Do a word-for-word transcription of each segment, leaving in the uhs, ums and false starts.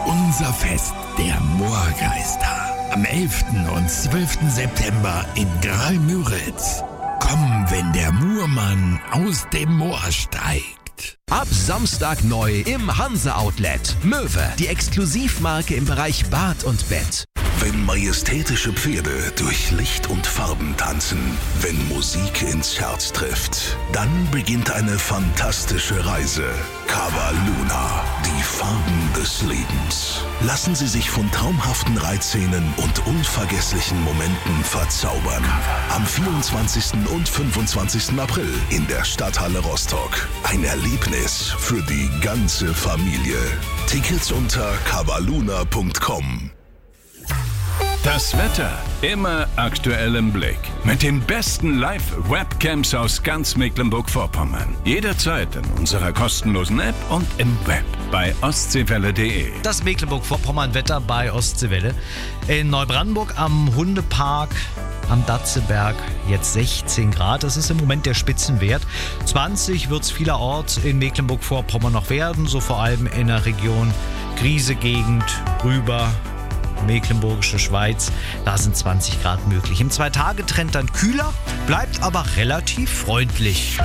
Unser Fest der Moorgeister. Am elften und zwölften September in Graal-Müritz. Komm, wenn der Murmann aus dem Moor steigt. Ab Samstag neu im Hanse Outlet. Möwe, die Exklusivmarke im Bereich Bad und Bett. Wenn majestätische Pferde durch Licht und Farben tanzen, wenn Musik ins Herz trifft, dann beginnt eine fantastische Reise. Cava Luna, die Farben des Lebens. Lassen Sie sich von traumhaften Reitszenen und unvergesslichen Momenten verzaubern. Am vierundzwanzigsten und fünfundzwanzigsten April in der Stadthalle Rostock. Ein Erlebnis für die ganze Familie. Tickets unter cavaluna punkt com. Das Wetter immer aktuell im Blick. Mit den besten Live-Webcams aus ganz Mecklenburg-Vorpommern. Jederzeit in unserer kostenlosen App und im Web bei ostseewelle punkt de. Das Mecklenburg-Vorpommern-Wetter bei Ostseewelle. In Neubrandenburg am Hundepark am Datzeberg jetzt sechzehn Grad. Das ist im Moment der Spitzenwert. zwanzig wird es vielerorts in Mecklenburg-Vorpommern noch werden. So vor allem in der Region Griese-Gegend rüber. Mecklenburgische Schweiz, da sind zwanzig Grad möglich. Im Zwei-Tage-Trend dann kühler, bleibt aber relativ freundlich.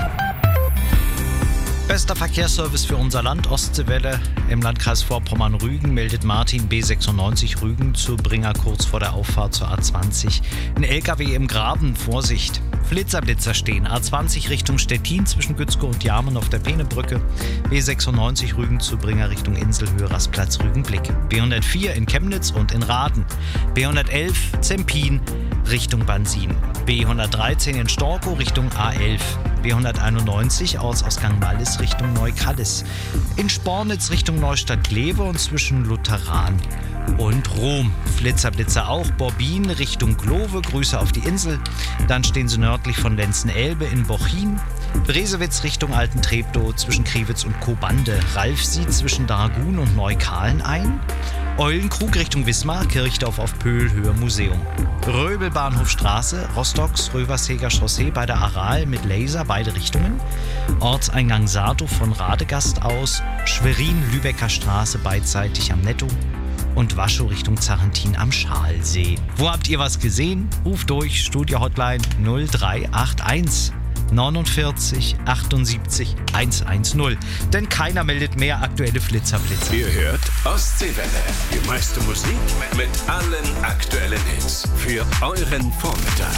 Bester Verkehrsservice für unser Land, Ostseewelle. Im Landkreis Vorpommern-Rügen meldet Martin B sechsundneunzig Rügen zu Bringer kurz vor der Auffahrt zur A zwanzig. Ein L K W im Graben, Vorsicht. Flitzer-Blitzer stehen. A zwanzig Richtung Stettin zwischen Gützkow und Jarmen auf der Peenebrücke. B sechsundneunzig Rügen zu Bringer Richtung Inselhöhe, Rastplatz Rügenblick. B hundertvier in Chemnitz und in Raden. B hundertelf Zempin Richtung Bansin. B hundertdreizehn in Storkow Richtung A elf. B hunderteinundneunzig Ortsausgang Mallis Richtung Neukallis. In Spornitz Richtung Neustadt-Glewe und zwischen Lutheran und Rom. Flitzer-Blitzer auch. Borbin Richtung Glowe, Grüße auf die Insel. Dann stehen sie nördlich von Lenzen-Elbe in Bochin. Bresewitz Richtung Alten Treptow zwischen Kriwitz und Kobande. Ralf sieht zwischen Dragun und Neukalen ein. Eulenkrug Richtung Wismar, Kirchdorf auf Pöhl, Höhe Museum. Röbelbahnhofstraße, Rostocks Röverseger Chaussee bei der Aral mit Laser, beide Richtungen. Ortseingang Sardow von Radegast aus. Schwerin-Lübecker Straße beidseitig am Netto. Und Waschow Richtung Zarentin am Schalsee. Wo habt ihr was gesehen? Ruft durch, Studio-Hotline null drei acht eins neunundvierzig achtundsiebzig hundertzehn. Denn keiner meldet mehr aktuelle Flitzerblitzer. Ihr hört Ostseewelle. Die meiste Musik mit allen aktuellen Hits für euren Vormittag.